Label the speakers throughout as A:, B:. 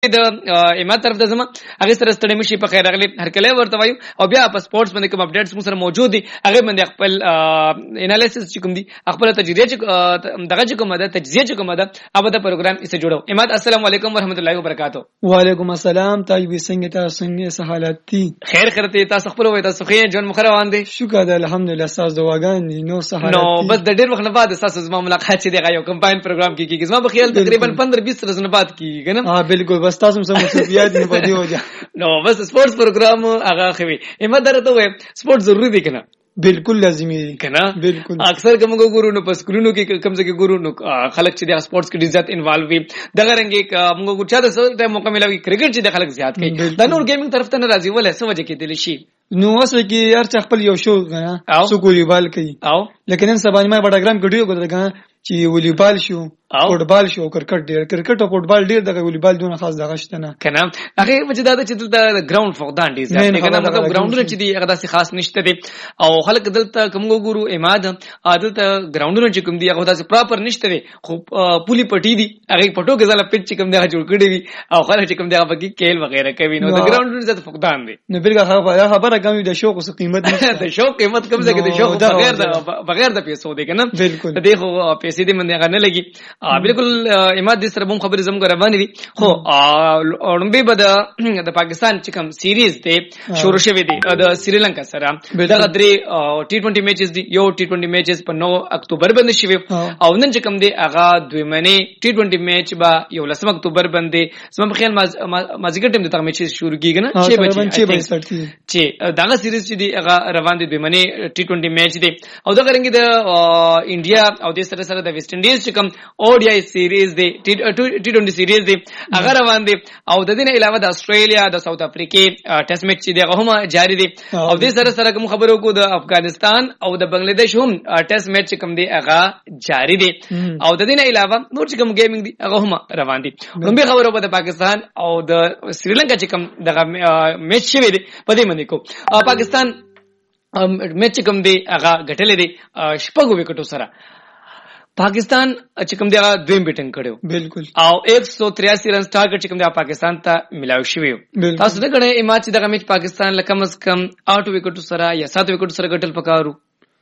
A: د ایمه طرف ته زما هغه سره ستړي مشي په خیر اغلی هر کله ورته وایو او بیا په سپورتس باندې کوم اپډیټس مو سره موجود دي هغه باندې خپل انالیسس چې کوم دي خپل تجزیه چې دغه چې کومه ده تجزیه چې کومه ده اوبه د پروګرام یې جوړو ایمه السلام علیکم ورحمت الله وبرکاتہ.
B: وعلیکم السلام. طيب څنګه تاسو څنګه حالات دي؟
A: خیر خیرته تاسو خپل وای تاسو خیر جون مخره وان دي
B: شکر ده الحمدلله تاسو دواګان نو حالات
A: نو بس د ډیر وخت نه بعد تاسو زما ملاقات چې دی یو کمپاین پروګرام کې زما په خیال تقریبا 15-20 ورځې نه بعد کیږي نه.
B: ها بالکل بس تاسو سم مسؤلیت نه پدې وځه
A: نو بس سپورتس پروګرام هغه خوي ایمه درته وای سپورت ضروری دي کنه
B: بالکل لازمي دي
A: کنه
B: بالکل
A: اکثر کوم ګورو نو پس کلونو کې کم څه کې ګورو نو خلک چې د سپورتس کې ډیر زیات انوالو وي دغه رنګ موږ ګورچا د سره موقع ملوي کرکټ چې د خلک زیات کوي دا نور گیمینګ طرف ته ناراضي ولې څه وجه کې دي شي
B: نو اوس کې هر څه خپل یو شو کنه سو کولیبال کوي
A: او
B: لیکن نن سبا ما بډاګرام ویډیو کوته کنه چې والیبال شو فوټبال شو کرکټ او فوټبال ډیر دغه والیبال دونه خاص دغه شته نه
A: کنه هغه وجه دا چې دلته ګراوند فقدان دي ځکه کنه مطلب ګراوندونه چې دي هغه داسې خاص نشته دي او خلک دلته کوم ګورو اماد عادت ګراوندونه چې کوم دي هغه داسې پراپر نشته دي خو پولی پټي دي هغه پټو کې ځله پټ چې کوم دی جوړ کړی وي او خلک چې کوم دی هغه کې کېل وغیرہ کوي نو د ګراوندونو زیات فقدان دي
B: نو بلګه خبره کوي د شوق او قیمت
A: د شوق قیمت کوم ځای کې د شوق بغیر د پیسو دی کنه دغه پیسې دې منځ نه لګي بالکل اماد دې سره هم خبرې زموږ روانې دي خو اولمبي به د پاکستان چې کوم سیریز دی شروع شوی دی د سریلانکا سره دا درې ټي20 میچز دي یو ټي20 میچز په 9 اکتوبر باندې شوی او نن چې کوم دی هغه دوی منی ټي20 میچ به 11 اکتوبر باندې سم په خیال مازیګر ټیم د تغ میچ شروع کیږي نه چې دغه سیریز چې دی هغه روان دي دوی منی ټي20 میچ دی او دا رنګ د انډیا او د سره د ویسټ انډیز چې کوم ODI سیریز دی ټي20 سیریز دی هغه روان دي او د دې نه علاوه د استرالیا د ساوث افریقې ټیسټ میچ چې دی هغه هم جاری دي او د سره کوم خبرو کو د افغانستان او د بنگلاديش هم ټیسټ میچ چې کوم دی هغه جاری دي او د دې نه علاوه نور چې کوم گیمینګ دی هغه هم روان دي نو به خبرو په پاکستان او د سریلانکا چې کوم دغه میچ شوی دی په دې باندې کو پاکستان میچ کوم دی هغه غټلې دی شپږو وکټو سره پاکستان چې کوم دی هغه دویم بیټینګ کړو
B: بالکل
A: او 183 رنز ټارګټ چې کوم دی پاکستان ته ملاوي شوی تاسو نه غواړئ میچ دغه میچ پاکستان لکه کم از کم 8 وکټو سره یا 7 وکټو سره غټل پکارو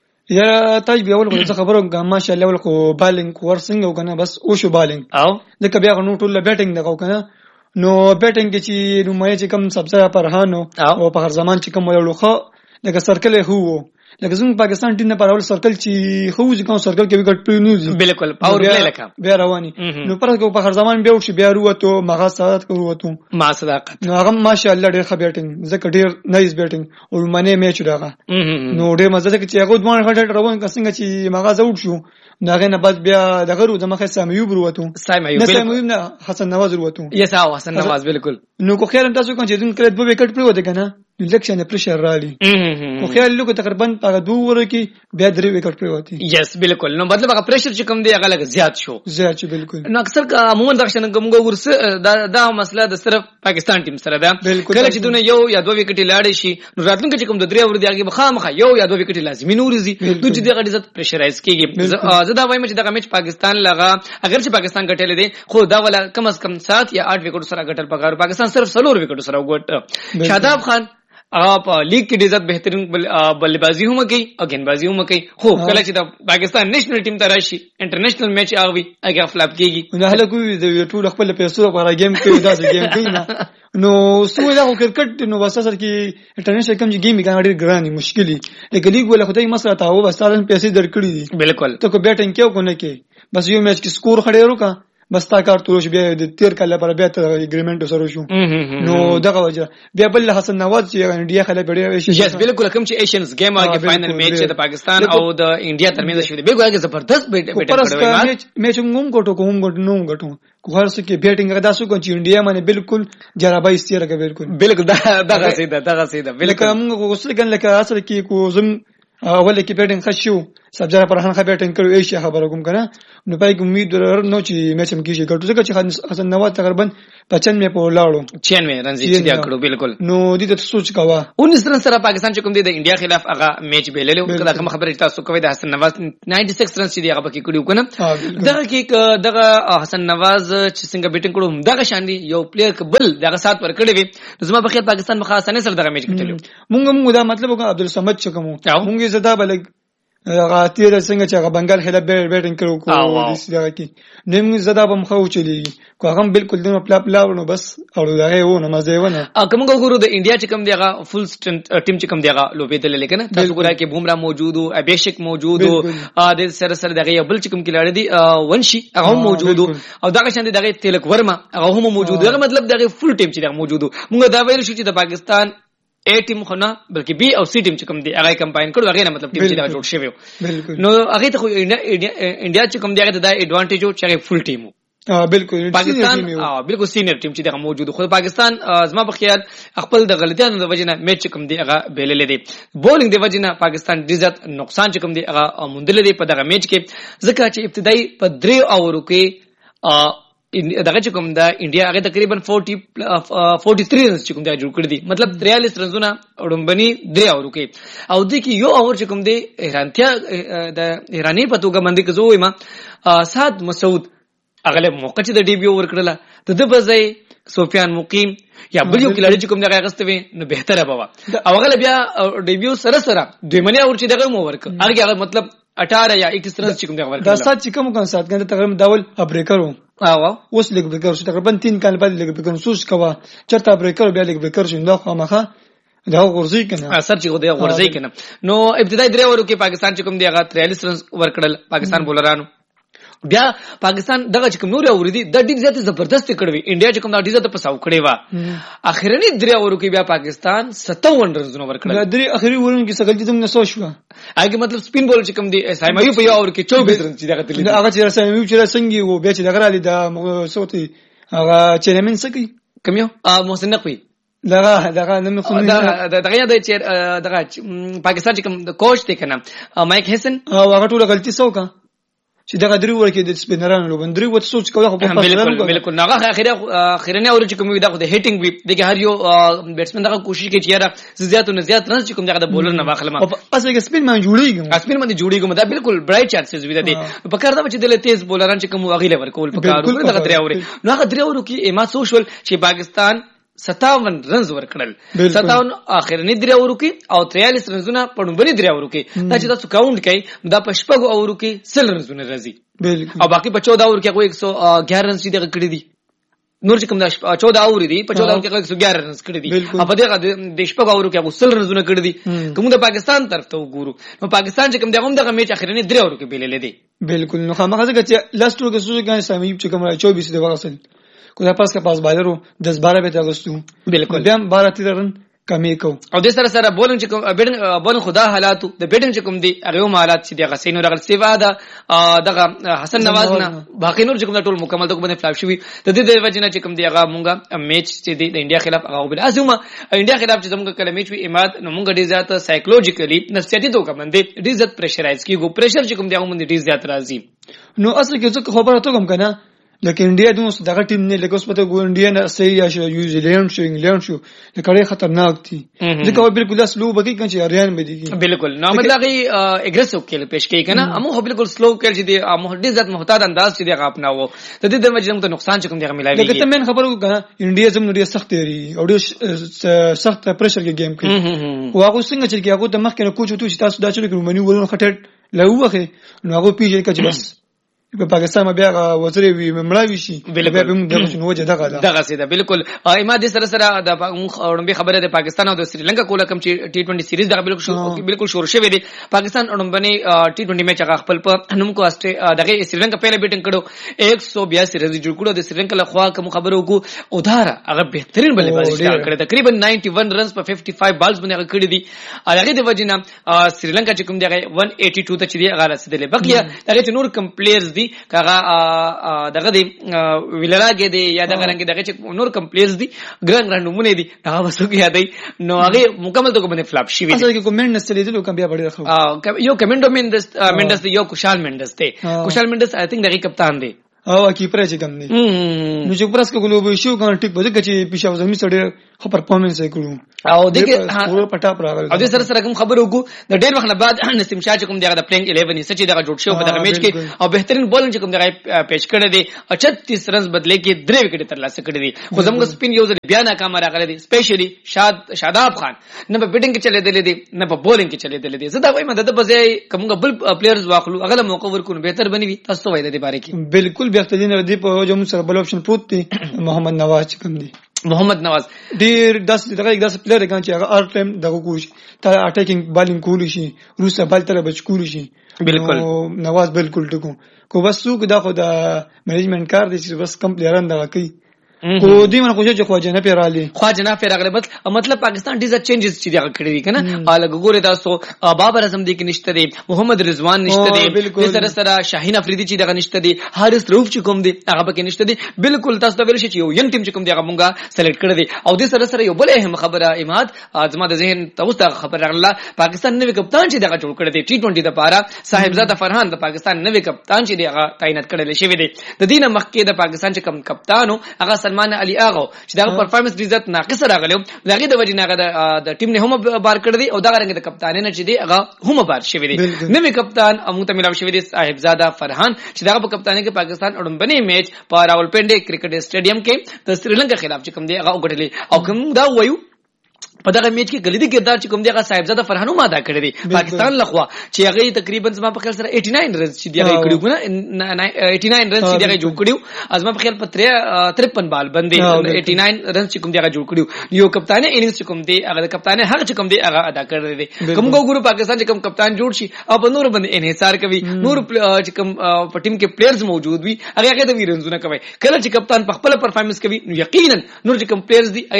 B: یا تاج بیا ول څه خبرو ماشاءالله ول خو بالینګ ورسنګ او کنه بس او شو بالینګ
A: او
B: ځکه بیا نو ټول بیټینګ دغه کنه نو بیټینګ چې نو مې چې کوم سبزه پرهانو او په هر زمان چې کوم ولوخه لکه سرکل هو لکه زموږ پاکستان ټیم نه پرول سرکل چې خو ځکه کوم سرکل کې وکټ پرینوزي
A: بالکل پاور پلی لکه
B: بیا رواني نو پر په هر زمان بیا وشي بیا وروته مغه سعادت وروته
A: ما صداقت
B: نو هغه ماشاءالله ډېر ښه بیټینګ ځکه ډېر نایس بیټینګ او منه میچ راغی نو ډېر مزه ده چې هغه دوه غټ روان څنګه چې مغه زوړ شو داغه نه بعد بیا دغه ورو د مخه سامیوب وروته سامیوب نه حسن نواز وروته
A: یساو حسن نواز بالکل
B: نو کو خیر تاسو کوم چې دن کړه دوه وکټ پرې وته کنه الیکشن پرشر رالی خو خیال لکه تقریبا هغه دوه ورو کې بیا درې وکټ پرې وته
A: یس بالکل نو مطلب هغه پرشر چې کوم دی هغه لږ زیات شو
B: بالکل
A: نو اکثر عموما دښنه کوم ورسه دا مسله د صرف پاکستان ټیم سره ده کله چې دونه یو یا دوه وکټ لاړ شي نو راتلونکي چې کوم د درې ور دی هغه بخامخه یو یا دوه وکټ لازمي نورځي دوی چې دغه عزت پرشرایز کیږي زه دا وایم چې دغه میچ پاکستان لغه اگر چې پاکستان ګټل دي خو دا ولا کم از کم 7 یا 8 وکټ سره ګټل پکار پاکستان صرف 4 وکټ سره وګټ شاداب خان آپ لیگ کی عزت بہترین بلبازی هم کوي او گیندبازی هم کوي خو کله چې د پاکستان نېشنل ټیم ته راشي انټرنیشنل میچ هغه هغه فلاپ کیږي
B: نو هله کوي د ټول خپل پیسو لپاره گیم کوي دا گیم کوي نو سوې دا کرکټ نو وساسر کې انټرنیشنل کوم گیم کې ډېر ګراني مشکلي لکه لیگ ولا خدای مسله تا و بس تاسو پیسې درکړي دي
A: بالکل
B: ته کو بیټینګ کیو کو نه کې بس یو میچ کې سکور خړې ورو بس تا کار تروش بیا د تیر کله پر بیا ته اګریمنت سره شو نو دغه وجه بیا بل حسن نواز چې انډیا خله بډې شي
A: یس بالکل کوم چې ایشینز گیم هغه فائنل میچ د پاکستان او د انډیا ترمنځ شوی دی بالکل هغه زبردست بیټینګ کړو
B: میچ موږ کوټو نو غټو کو هر څه کې بیټینګ غدا سو کوم چې انډیا باندې بالکل جرابه استیره
A: بالکل دغه سیده
B: بالکل موږ غوسه کن لکه اصل کې کو زم اول کې بیټینګ خشو سبزار فرحان خبر ټینګ کړو ایشیا خبره کوم کنه نو پای کې امید نو چې میچ هم کیږي ګټو ځکه چې حسن نواز تقریبا 95 په لاړو
A: 96 رن چې دا کړو بالکل
B: نو دې ته سوچ کاوه
A: 19 رن سره پاکستان چې کوم دی د انډیا خلاف هغه میچ بیللو کله کوم خبره تاسو کوي د حسن نواز 96 رن چې دی هغه پکې کړیو کنه دغه کې دغه حسن نواز چې څنګه بیټینګ کړو دغه شان دی یو پلیئر کبل دغه سات ور کړی وي زما په خیال پاکستان مخه اسانه سره دغه میچ کټلو
B: مونږ دا مطلب وکړه عبد الصمد چې کوم مونږ زدا بلګ هغه تیر څنګه چې هغه بنگال خلاف بیټینګ کړو کو دغه کې نیم زدا بم خو چلی کو هغه بالکل دنه پلا نو بس اورو دا و نه مزه ونه
A: کوم ګورو د انډیا چې کوم دی هغه فل سټرنث ټیم چې کوم دی هغه لوبېدل لیکنه تاسو ګورئ کې بومرا موجود او ابیشک موجود او د سره سره دغه بل چې کوم کلاړي دی ونشي هغه موجود او دغه شان دغه تلک ورما هغه هم موجود دغه مطلب دغه فل ټیم چې دغه موجود موږ دا ویل شو چې د پاکستان A ټیم خو نه بلکې B او C ټیم چې کوم دی هغه کمباین کړو هغه نه مطلب ټیم چې دا جوړ شوی نو هغه ته خو انډیا چې کوم دی هغه د ایڈوانټیج او چې فل ټیم
B: بالکل
A: پاکستان بالکل سینیئر ټیم چې دا موجود خو پاکستان زما په خیال خپل د غلطیانو د وجنه میچ کوم دی هغه بیلل دی بولینګ دی وجنه پاکستان ډیر زیات نقصان چې کوم دی هغه مندل دی په دغه میچ کې ځکه چې ابتدایي په 3 اوورو کې دغه چې کوم دا انډیا هغه تقریبا 43 رنز چې کوم دا جوړ کړی دي مطلب 43 رنزونه وړمبني 3 اوورو کې او د کی یو اوور چې کوم دی ایرانتیا د ایرانی په توګه باندې کې زوې ما سعد مسعود اغلب موقع چې د ډیبیو ورکړله ته د بځای سفیان مقیم یا بل یو کلاړي چې کوم دغه غستوي نو بهتره بوا او هغه بیا ډیبیو سره سره دوی منی اور چې دغه مو ورک هغه مطلب 18 یا 21 رنز چې کوم دغه ورکړه
B: دا سات چې کوم سات کنه تقریبا داول ابریکر اوس لیګ بریکر شو تقریبا 3 کال بعد لیګ بریکر سوس کوا چرته بریکر بیا لیګ بریکر شو نو خامخه دا غورځي کنه
A: اثر چې غوډه غورځي کنه نو ابتدایي درې ورو کې پاکستان چې کوم دی هغه 43 رن ورکړل پاکستان بولرانو بیا پاکستان دغه چې کوم نور اوریدي د ډیر زیات زبردست کړوي انډیا چې کوم د ډیر زیات پساو کړي وا اخرنی درې اورو کې بیا پاکستان 57 رنونه ورکړل
B: د درې اخري ورونو کې سګل دې موږ نسو شو
A: هغه مطلب سپین بول چې کوم دی سایمایو په یو اور کې 24 رن چې دغه تللی
B: هغه چې سایمایو چې څنګه وو بیا چې دغه علي د صوتي هغه چیرمن سکی
A: کوم یو محسن نقوی
B: دغه نن خو
A: دغه د چیر دغه پاکستان چې کوم کوچ دی کنه مایک هیسن
B: هغه ټول غلطي سو کا چې دغه درې ورکې د سپینرانو لوبندري وڅ سوچ کوي خو
A: په بالکل ناغه اخرنه اور چې کوم دا خو د هیټینګ وی دغه هر یو بیټسمن دغه کوشش کوي چې یاره زیات او زیات رنز چې کوم دغه د بولر نه واخلم
B: اصل کې سپین باندې جوړیږي
A: سپین باندې جوړیږي دا بالکل برایټ چانسز وي دي په کار دا چې د تیز بولران چې کوم اغیله ورکول په کار دغه درې اور نو هغه درې اور کې ایما سوشل چې پاکستان 57 رنز ورکړل 57 اخرنی درې اورو کې او 43 رنزونه پړمبري درې اورو کې دا چې تاسو کاونټ کړئ دا پښپغو اورو کې 100 رنزونه راځي او باقي په 14 اورو کې کوئی 111 رنز دي کړی دي نور چې کوم دا 14 اورو دي په 14 اورو کې 111 رنز کړی دي په دغه د شپږ اورو کې 100 رنزونه کړی دي کوم د پاکستان طرف ته وګورو نو پاکستان چې کوم دغه میچ اخرنی درې اورو کې بیلل دي
B: بالکل نو خامخا چې لاست ورو کې سوزګان سامي چې کوم 24 دی ورسل کودا پاس کا پاس بالرو 10-12 به تاغستو
A: بالکل
B: بیا 12 رن کمی کو
A: او د سره سره بولنګ چې کوم بولنګ خدا حالاتو د بیټینګ چې کوم دی هغه حالات چې د غسینو رغل سیوا دا دغه حسن نواز نه باقی نور چې کوم ټول مکمل ته باندې فلاپ شوی د دې وجنه چې کوم دی هغه مونږه میچ چې دی د انډیا خلاف هغه بل ازمه انډیا خلاف چې زموږ کله میچ وی اماد نو مونږ ډیر زیات سایکولوژیکلی نفسیاتي توګه باندې ډیر زیات پریشرایز کیږي پریشر چې کوم دی هغه باندې ډیر زیات راځي
B: نو اصل کې څه خبره ته کوم کنه لکه انډیا دوه دغه ټیم نه لکه اوس پته ګو انډیا نه صحیح یا شو نیوزیلند شو انګلند شو لکه ډېر خطرناک دي ځکه بالکل سلو بګی کنه چې اریان به دي
A: بالکل نو مطلب اګریسیو کېل پېښ کوي کنه امو بالکل سلو کېل چې دی امو ډېر ځات محتاط انداز چې دی اپناو ته د وجه ته نقصان چې کوم دی ملایوي
B: لکه ته من خبرو کنه انډیا زم ډېر سخت دی او ډېر سخت پریشر کې گیم کوي واغه څنګه چې هغه د مخ کنه کوچ تو چې تاسو دا چې کوم منی ولونه خټټ لوخه نو هغه پیژې کچ بس په پاکستان بیا وزیر وی مړاوي شي
A: بالکل
B: نو وجه
A: دغه سیده بالکل ایما د سره سره د اړمبه خبره د پاکستان او د سریلانکا کوله کوم چې ټي 20 سیریز دغه بالکل شروع شوه دي پاکستان اړمبني ټي 20 میچ هغه خپل په نوم کو دغه سریلانکا پهله بیټینګ کړو 182 رن جوړ کړو د سریلانکا له خوا کوم خبرو کو اداره هغه بهترین بلبازي کړی تقریبا 91 رنز په 55 بالز باندې هغه کړی دي هغه د وجنه سریلانکا چې کوم دغه 182 ته چې دی هغه رسیدلې بقیا هغه نور کم پلیئرز دي کاغه دغه دی ویلراګه دی یا دغه رنګ دغه چې نور کم پلیز دي ګران نمونه دي هغه وسو کې یادای نو هغه مکمل تو باندې فلاپ شي وي
B: اصل کې کومند نستلیدلو کم بیا بډې
A: راخو یو کمنډو مندس یو خوشال مندس ته خوشال مندس آی تھنک دغه کپتان دی
B: او کی پرې چې کم دی نو چې پرس کو ګلوب شو کان ټیک بده چې پیښه زمي سره خو پرفارمنس یې کړو
A: او دغه
B: پورا پټا پراغل
A: او د سره سره کوم خبرو کو د ډېر وخت نه بعد نسیم شاه چې کوم دغه د پلینګ 11 سچې دغه جوړ شو په دغه میچ کې او بهترین بولنګ چې کوم دغه پیش کړی دی 36 رنز بدلې کې 3 وکټ ترلاسه کړی دي خو زموږ سپین یو ځل بیا ناکام راغلی دي سپیشلی شاداب خان نه په بیټینګ کې چلے دي نه په بولنګ کې چلے دي زه دا وایم د په ځای کومه بل پلیئرز واخلو هغه موقع ورکو بهتر بنوي تاسو وایي د باره کې
B: بالکل بهترین دی په جو سره بل اپشن پروت دی محمد نواز کوم دی
A: محمد نواز
B: ډیر 10 پلیئر کان چې هغه ار ټایم دغه کوشش تا اٹیکنګ بالینګ کول شي روسه بال تر بچ کول شي
A: بالکل
B: نواز بالکل ټکو کو بس څوک دا خو د مینجمنت کار دی چې بس کم پلیئران دا کوي کو دې من خوشو چې خواجه نه پیرالي
A: خواجه نه پیراغله بس مطلب پاکستان ډیزر چینجز چې دا کړی دي کنه الګ ګوره تاسو بابر اعظم دي کې نشته دي محمد رضوان نشته دي د سره سره شاهین افریدي چې دغه نشته دي حارث رؤف چې کوم دي هغه پکې نشته دي بالکل تاسو ته ویل شي چې یو ین ټیم چې کوم دي هغه مونږه سلیکټ کړی دي او د سره سره یو بل اهم خبره اماد ازما د ذهن توسط خبر راغله پاکستان نوې کپتان چې دغه جوړ کړی دي ټي 20 د پاره صاحبزاده فرحان د پاکستان نوې کپتان چې دغه تعینات کړل شوی دی د دینه مخکې د پاکستان چې کوم کپتانو هغه سلمان علي اغه چې دا پرفارمنس ریزت ناقص راغلی لغه د وجې نه د ټیم نه هم بار کړی دی او دا رنګ د کپتان نه چې دی هغه هم بار شوی دی نوې کپتان امو ته ملاو شوی دی صاحبزاده فرحان چې دا په کپتانی کې پاکستان اډمبني میچ په راولپنډي کرکټ سټیډیم کې د سریلانکا خلاف چې کوم دی هغه وګټلی او کوم دا وایو په دغه میچ کې کلیدي کردار چې کوم دی هغه صاحبزاده فرحانو ما ادا کړی دی پاکستان لخوا چې هغه تقریبا زما په خیال سره 89 رنز چې دی هغه کړیو نه 89 رنز چې دی هغه جوړ کړیو ازما په خیال په 53 بال باندې 89 رنز چې کوم دی هغه جوړ کړیو یو کپتان اننګز چې کوم دی هغه کپتان هغه چې کوم دی هغه ادا کړی دی کوم ګورو پاکستان چې کوم کپتان جوړ شي او په نور باندې انحصار کوي نور چې کوم په ټیم کې پلیئرز موجود وي هغه د ویرنزونه کوي کله چې کپتان په خپل پرفارمنس کوي یقینا نور چې کوم پلیئرز دي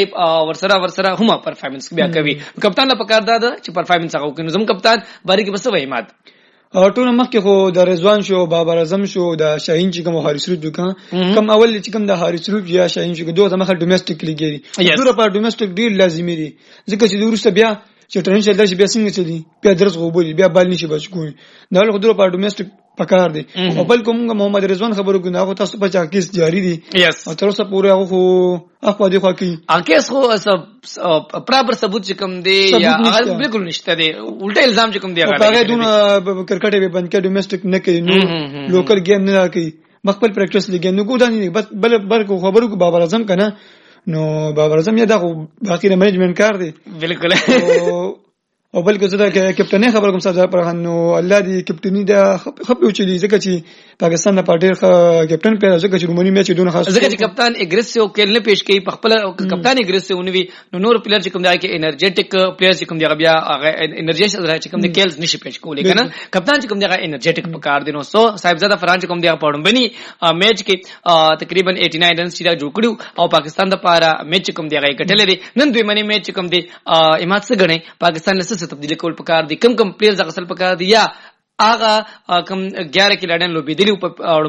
A: ورسره هم پرفارمنس بیا کوي کپتان له پکار دا چې پرفارمنس هغه کوي نو زم کپتان باری کې بس وای مات
B: ټول مخکې خو د رضوان شو بابر اعظم شو د شاهین چې کوم حارث روف کم اول چې کوم د حارث روف یا شاهین شو دوه مخه ډومېسټیک لیګي دوه په ډومېسټیک ډیر لازمي دي ځکه چې ورسته بیا چې ټرین شل شي بیا څنګه چلی بیا درس غوبولي بیا بال نشي بچ کوی دا له دوه په ډومېسټیک پکار دي او بل کوم محمد رضوان خبرو کو نه تاسو په چا کیس جاری دي او تر اوسه پورې هغه خو اخو دي خو کی
A: اکیس خو پراپر ثبوت چې کوم دی یا هغه بالکل نشته دی الټا الزام چې کوم دی
B: هغه دونه کرکټ به بند کې ډومېسټیک نه کوي نو لوکل گیم نه کوي مخبل پریکټس لګي نو ګودان نه بس بل خبرو کو بابر اعظم کنه نو بابر اعظم یا دا باقی مینجمنت کار دی
A: بالکل
B: او بلکې زه دا کپټنۍ خبر کوم صاحب پر نو الله دې کپټنۍ دا خپل چلی ځکه چې پاکستان د پارټي کپټن په ځکه چې روماني میچ دونه خاص
A: ځکه چې کپتان اګریسیو کېل نه پیش کوي په خپل کپتان اګریسیو نوي نور پلیئر چې کوم دی کې انرجیټک پلیئر چې کوم دی بیا انرژي چې کوم دی کېلز نشي پیش کولای کنه کپتان چې کوم دی انرجیټک په کار دي نو سو صاحبزاده فرحان چې کوم دی پړم بني میچ کې تقریبا 89 رنز چې جوړ کړو او پاکستان د پاره میچ کوم دی کټل دي نن دوی منی میچ کوم دی امات څه غني پاکستان له څه تبدیل کول پکار دي کم پلیئرز اصل پکار دي یا آغا کم 11 کھلاڑیان لوبیدلی